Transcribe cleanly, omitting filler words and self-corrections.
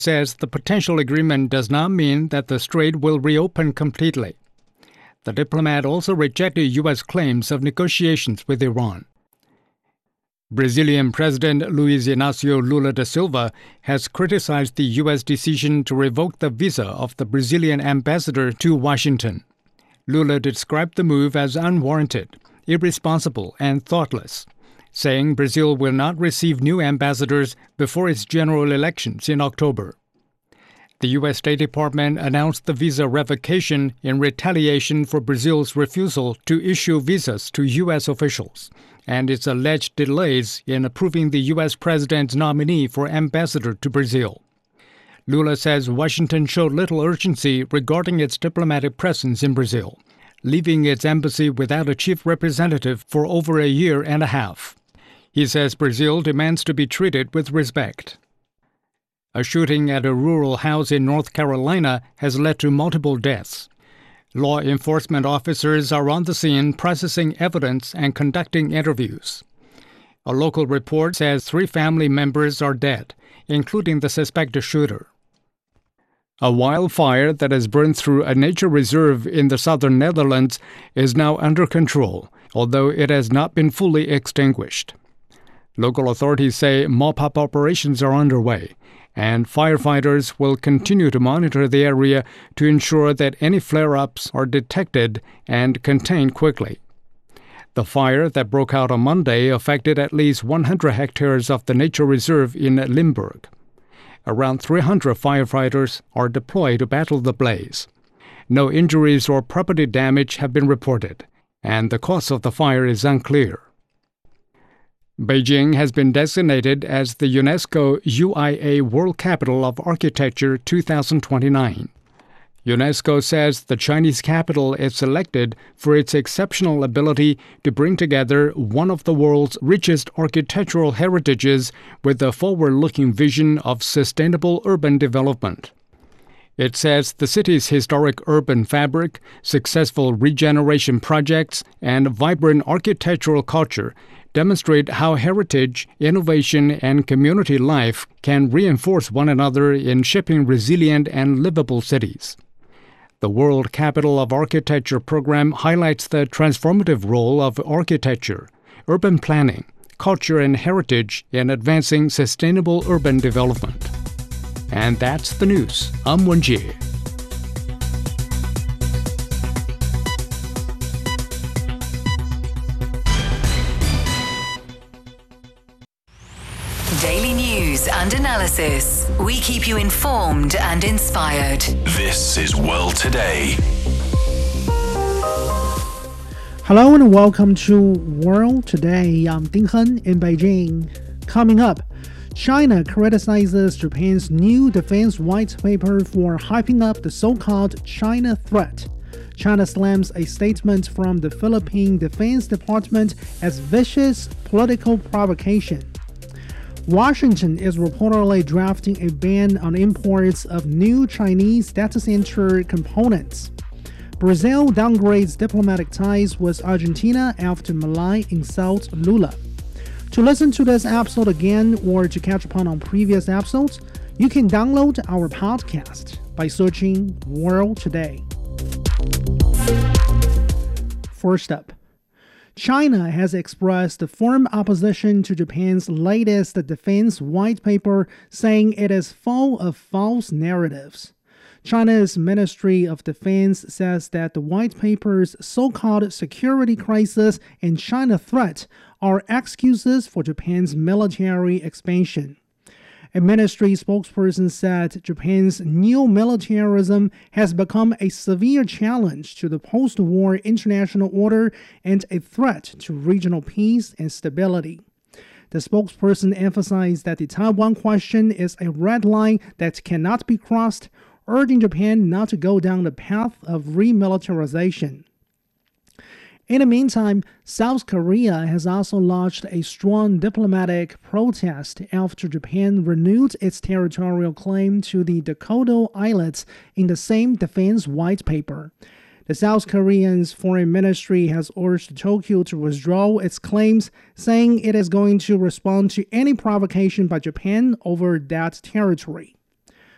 says the potential agreement does not mean that the strait will reopen completely. The diplomat also rejected U.S. claims of negotiations with Iran. Brazilian President Luiz Inácio Lula da Silva has criticized the U.S. decision to revoke the visa of the Brazilian ambassador to Washington. Lula described the move as unwarranted, irresponsible, and thoughtless, saying Brazil will not receive new ambassadors before its general elections in October. The U.S. State Department announced the visa revocation in retaliation for Brazil's refusal to issue visas to U.S. officials and its alleged delays in approving the U.S. president's nominee for ambassador to Brazil. Lula says Washington showed little urgency regarding its diplomatic presence in Brazil, leaving its embassy without a chief representative for over a year and a half. He says Brazil demands to be treated with respect. A shooting at a rural house in North Carolina has led to multiple deaths. Law enforcement officers are on the scene processing evidence and conducting interviews. A local report says 3 family members are dead, including the suspected shooter. A wildfire that has burned through a nature reserve in the southern Netherlands is now under control, although it has not been fully extinguished. Local authorities say mop-up operations are underway, and firefighters will continue to monitor the area to ensure that any flare-ups are detected and contained quickly. The fire that broke out on Monday affected at least 100 hectares of the nature reserve in Limburg. Around 300 firefighters are deployed to battle the blaze. No injuries or property damage have been reported, and the cause of the fire is unclear. Beijing has been designated as the UNESCO UIA World Capital of Architecture 2029. UNESCO says the Chinese capital is selected for its exceptional ability to bring together one of the world's richest architectural heritages with a forward-looking vision of sustainable urban development. It says the city's historic urban fabric, successful regeneration projects, and vibrant architectural culture demonstrate how heritage, innovation, and community life can reinforce one another in shaping resilient and livable cities. The World Capital of Architecture program highlights the transformative role of architecture, urban planning, culture, and heritage in advancing sustainable urban development. And that's the news. I'm Wen Jie. Daily news and analysis. We keep you informed and inspired. This is World Today. Hello and welcome to World Today. I'm Ding Hen in Beijing. Coming up, China criticizes Japan's new defense white paper for hyping up the so-called China threat. China slams a statement from the Philippine Defense Department as vicious political provocation. Washington is reportedly drafting a ban on imports of new Chinese data center components. Brazil downgrades diplomatic ties with Argentina after Malay insults Lula. To listen to this episode again or to catch up on previous episodes, you can download our podcast by searching World Today. First up, China has expressed firm opposition to Japan's latest defense white paper, saying it is full of false narratives. China's Ministry of Defense says that the white paper's so-called security crisis and China threat are excuses for Japan's military expansion. A ministry spokesperson said Japan's neo-militarism has become a severe challenge to the post-war international order and a threat to regional peace and stability. The spokesperson emphasized that the Taiwan question is a red line that cannot be crossed, urging Japan not to go down the path of remilitarization. In the meantime, South Korea has also launched a strong diplomatic protest after Japan renewed its territorial claim to the Dokdo Islets in the same defense white paper. The South Korean's foreign ministry has urged Tokyo to withdraw its claims, saying it is going to respond to any provocation by Japan over that territory.